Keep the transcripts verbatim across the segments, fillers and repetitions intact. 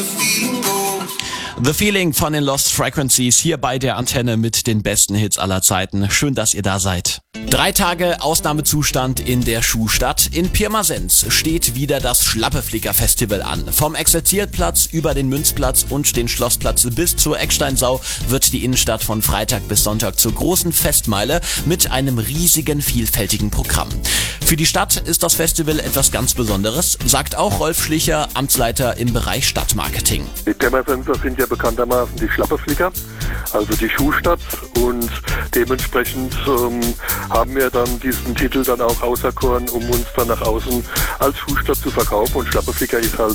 The Feeling von den Lost Frequencies hier bei der Antenne mit den besten Hits aller Zeiten. Schön, dass ihr da seid. Drei Tage Ausnahmezustand in der Schuhstadt. In Pirmasens steht wieder das Schlappeflicker-Festival an. Vom Exerzierplatz über den Münzplatz und den Schlossplatz bis zur Ecksteinsau wird die Innenstadt von Freitag bis Sonntag zur großen Festmeile mit einem riesigen, vielfältigen Programm. Für die Stadt ist das Festival etwas ganz Besonderes, sagt auch Rolf Schlicher, Amtsleiter im Bereich Stadtmarketing. Die Pirmasenser sind ja bekanntermaßen die Schlappeflicker, also die Schuhstadt, und dementsprechend ähm, haben wir dann diesen Titel dann auch auserkoren, um uns dann nach außen als Schuhstadt zu verkaufen, und Schlappeflicker ist halt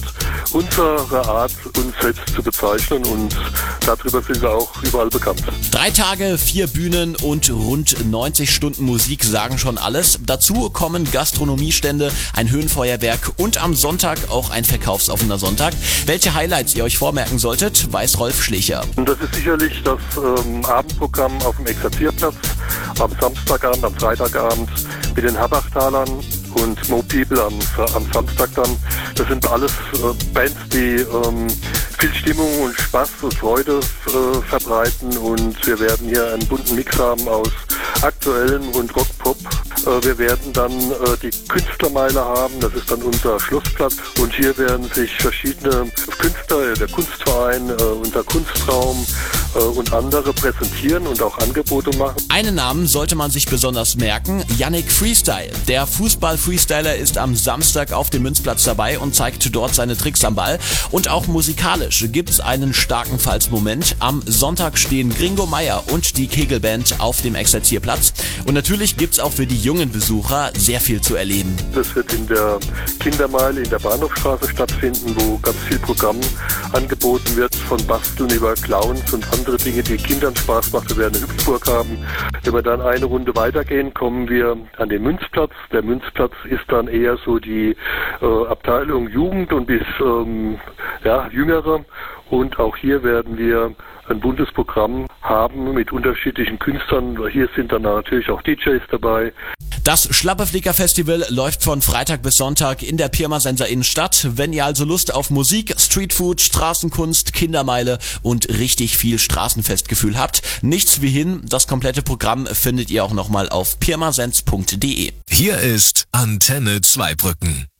unsere Art, uns selbst zu bezeichnen, und darüber sind wir auch überall bekannt. Drei Tage, vier Bühnen und rund neunzig Stunden Musik sagen schon alles. Dazu kommen Gastronomiestände, ein Höhenfeuerwerk und am Sonntag auch ein verkaufsoffener Sonntag. Welche Highlights ihr euch vormerken solltet, weiß Rolf Schlicher. Und das ist sicherlich das ähm, Abendprogramm auf dem Exerzierplatz am Samstagabend, am Freitagabend mit den Habachtalern und Mo People am, am Samstag dann. Das sind alles äh, Bands, die ähm, viel Stimmung und Spaß und Freude äh, verbreiten, und wir werden hier einen bunten Mix haben aus aktuellem und Rock-Pop. Äh, wir werden dann äh, die Künstlermeile haben, das ist dann unser Schlossplatz, und hier werden sich verschiedene Künstler, der Kunstverein, äh, unser Kunstraum äh, und andere präsentieren und auch Angebote machen. Einen Namen sollte man sich besonders merken: Yannick Freestyle. Der Fußball-Freestyler ist am Samstag auf dem Münzplatz dabei und zeigt dort seine Tricks am Ball. Und auch musikalisch gibt's einen starken Falsmoment. Am Sonntag stehen Gringo Meier und die Kegelband auf dem Exerzierplatz. Und natürlich gibt's auch für die jungen Besucher sehr viel zu erleben. Das wird in der Kindermeile in der Bahnhofstraße stattfinden, wo ganz viel Programm angeboten wird, von Basteln über Clowns und andere Dinge, die Kindern Spaß macht. Wir werden eine Hüpfburg haben. Wenn wir dann eine Runde weitergehen, kommen wir an den Münzplatz. Der Münzplatz ist dann eher so die äh, Abteilung Jugend und bis ähm, ja, Jüngere. Und auch hier werden wir ein buntes Programm haben mit unterschiedlichen Künstlern. Hier sind dann natürlich auch D Js dabei. Das Schlappeflicker-Festival läuft von Freitag bis Sonntag in der Pirmasenser Innenstadt. Wenn ihr also Lust auf Musik, Streetfood, Straßenkunst, Kindermeile und richtig viel Straßenfestgefühl habt, nichts wie hin. Das komplette Programm findet ihr auch nochmal auf pirmasens punkt de. Hier ist Antenne Zweibrücken.